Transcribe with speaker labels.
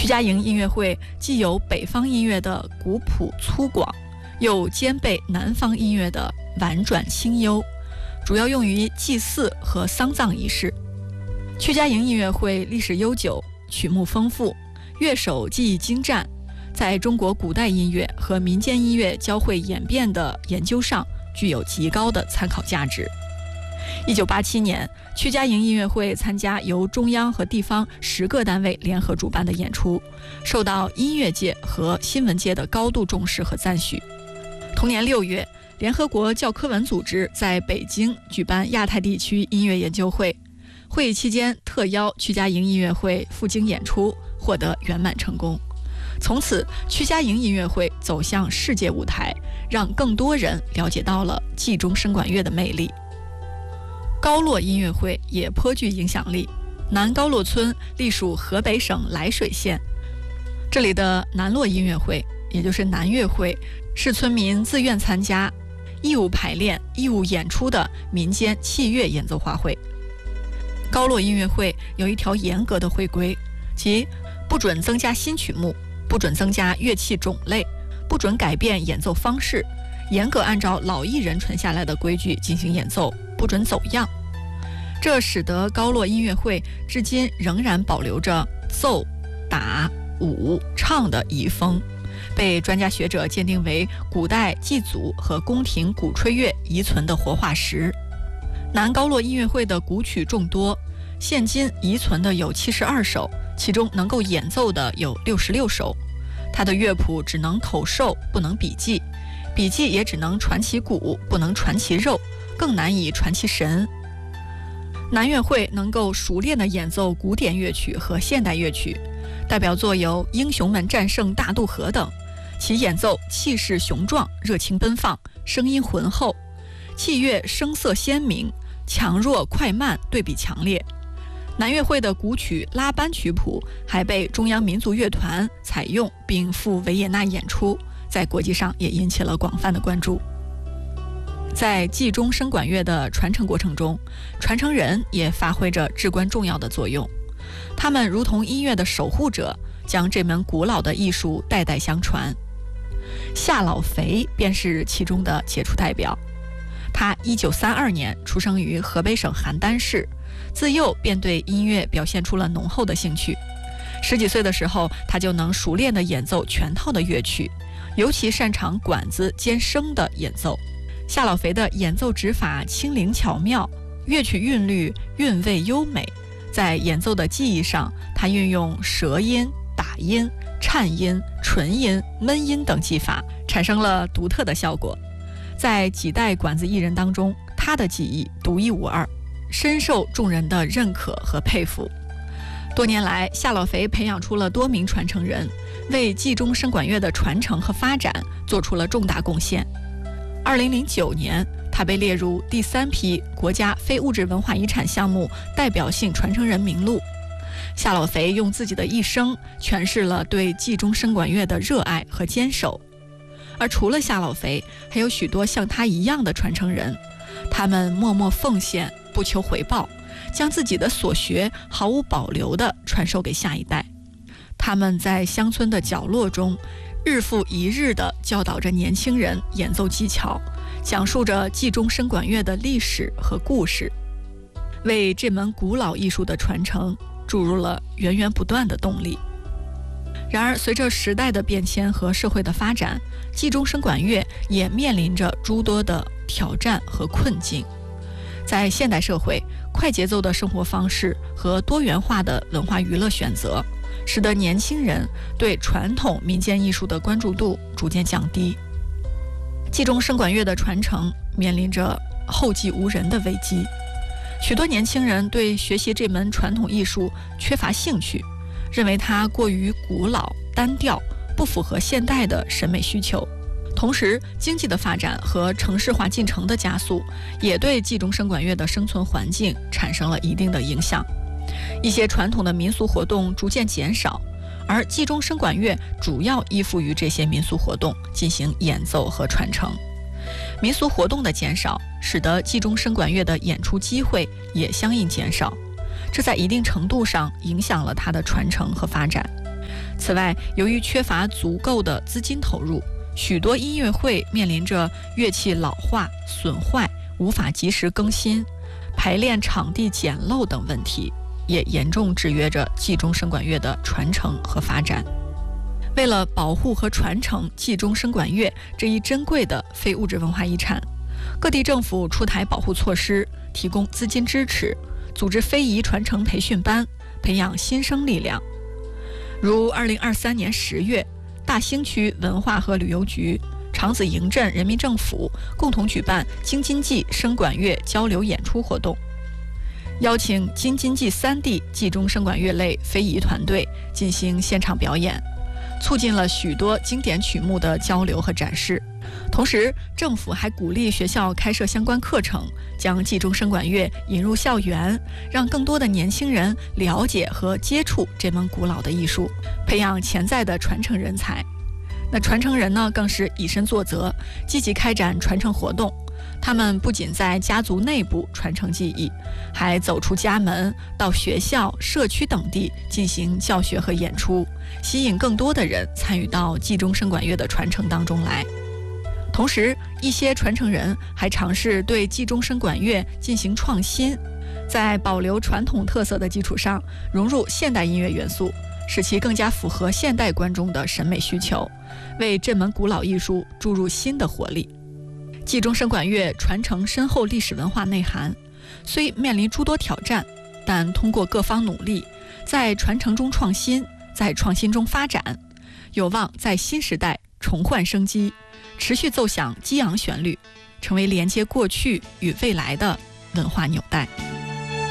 Speaker 1: 曲家营音乐会既有北方音乐的古朴粗犷，又兼备南方音乐的婉转清幽，主要用于祭祀和丧葬仪式。曲家营音乐会历史悠久，曲目丰富，乐手技艺精湛，在中国古代音乐和民间音乐交汇演变的研究上具有极高的参考价值。1987年，曲家营音乐会参加由中央和地方10个单位联合主办的演出，受到音乐界和新闻界的高度重视和赞许。同年6月，联合国教科文组织在北京举办亚太地区音乐研究会，会议期间特邀曲家营音乐会赴京演出，获得圆满成功。从此，曲家营音乐会走向世界舞台，让更多人了解到了冀中声管乐的魅力。高洛音乐会也颇具影响力。南高洛村隶属河北省涞水县，这里的南洛音乐会，也就是南乐会，是村民自愿参加、义务排练、义务演出的民间器乐演奏花卉。高洛音乐会有一条严格的会规，即不准增加新曲目，不准增加乐器种类，不准改变演奏方式，严格按照老艺人传下来的规矩进行演奏，不准走样。这使得高洛音乐会至今仍然保留着奏、打、舞、唱的遗风，被专家学者鉴定为古代祭祖和宫廷鼓吹乐遗存的活化石。南高洛音乐会的古曲众多，现今遗存的有72首，其中能够演奏的有66首。它的乐谱只能口授，不能笔记，笔记也只能传其骨，不能传其肉，更难以传其神。南乐会能够熟练地演奏古典乐曲和现代乐曲，代表作有《英雄们战胜大渡河》等，其演奏气势雄壮，热情奔放，声音浑厚，器乐声色鲜明，强弱快慢对比强烈。南乐会的古曲拉班曲谱还被中央民族乐团采用并赴维也纳演出，在国际上也引起了广泛的关注。在冀中声管乐的传承过程中，传承人也发挥着至关重要的作用。他们如同音乐的守护者，将这门古老的艺术代代相传。夏老肥便是其中的杰出代表。他1932年出生于河北省邯郸市，自幼便对音乐表现出了浓厚的兴趣。10几岁的时候，他就能熟练地演奏全套的乐曲，尤其擅长管子兼声的演奏。夏老肥的演奏指法轻灵巧妙，乐曲韵律韵味优美。在演奏的技艺上，他运用舌音、打音、颤音、纯音、闷音等技法，产生了独特的效果。在几代管子艺人当中，他的技艺独一无二，深受众人的认可和佩服。多年来，夏老肥培养出了多名传承人，为冀中声管乐的传承和发展做出了重大贡献。2009年，他被列入第3批国家非物质文化遗产项目代表性传承人名录。夏老肥用自己的一生诠释了对冀中声管乐的热爱和坚守。而除了夏老肥，还有许多像他一样的传承人，他们默默奉献，不求回报，将自己的所学毫无保留地传授给下一代。他们在乡村的角落中日复一日地教导着年轻人演奏技巧，讲述着冀中声管乐的历史和故事，为这门古老艺术的传承注入了源源不断的动力。然而，随着时代的变迁和社会的发展，冀中声管乐也面临着诸多的挑战和困境。在现代社会，快节奏的生活方式和多元化的文化娱乐选择，使得年轻人对传统民间艺术的关注度逐渐降低。冀中声管乐的传承面临着后继无人的危机，许多年轻人对学习这门传统艺术缺乏兴趣，认为它过于古老单调，不符合现代的审美需求。同时，经济的发展和城市化进程的加速，也对冀中声管乐的生存环境产生了一定的影响。一些传统的民俗活动逐渐减少，而冀中声管乐主要依附于这些民俗活动进行演奏和传承。民俗活动的减少，使得冀中声管乐的演出机会也相应减少，这在一定程度上影响了它的传承和发展。 此外，由于缺乏足够的资金投入，许多音乐会面临着乐器老化、损坏、无法及时更新、排练场地简陋等问题，也严重制约着冀中声管乐的传承和发展。为了保护和传承冀中声管乐这一珍贵的非物质文化遗产，各地政府出台保护措施，提供资金支持，组织非遗传承培训班，培养新生力量。如2023年10月，大兴区文化和旅游局、长子营镇人民政府共同举办京津冀声管乐交流演出活动，邀请京津冀3地冀中声管乐类非遗团队进行现场表演，促进了许多经典曲目的交流和展示。同时，政府还鼓励学校开设相关课程，将冀中声管乐引入校园，让更多的年轻人了解和接触这门古老的艺术，培养潜在的传承人才。那传承人呢，更是以身作则，积极开展传承活动。他们不仅在家族内部传承技艺，还走出家门，到学校、社区等地进行教学和演出，吸引更多的人参与到冀中声管乐的传承当中来。同时，一些传承人还尝试对冀中声管乐进行创新，在保留传统特色的基础上，融入现代音乐元素，使其更加符合现代观众的审美需求，为这门古老艺术注入新的活力。冀中声管乐传承深厚历史文化内涵，虽面临诸多挑战，但通过各方努力，在传承中创新，在创新中发展，有望在新时代重焕生机，持续奏响激昂旋律，成为连接过去与未来的文化纽带。